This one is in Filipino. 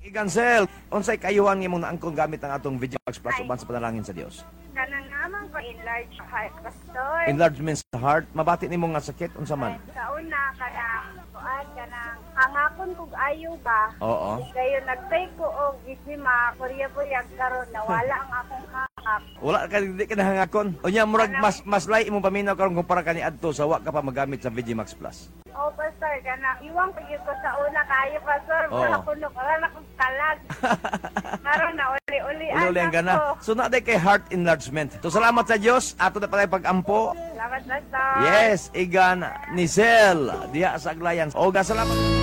Igansel, unsay kayuhan nimong naangkon gamit ang atong Vigimax Plus uban sa panalangin sa Dios? Kanang naman ko enlarge heart, pastor. Enlargement sa heart, mabati nimo nga sakit unsa man? Sa una, kanang hangakon kog ayo ba? Oo. Kayo nagtay ko og gisima, kurya-buryag karon nawala ang akong hangak. Wala ka di ka nahangakon. Unya murag mas lay imong paminaw karon kumpara kani adto sa wa ka pa magamit sa Vigimax Plus. Oh, pastor, kanang iwang ko yun ko sa una kayo, pastor. Wala ko nung wala akong kalag. Karon na uli-uli Uli ang gana. So na kay heart enlargement. So salamat sa Dios ato na pala pag-ampo. Salamat, pastor. Yes, Igan Nizel diha sa Aglayan. O salamat.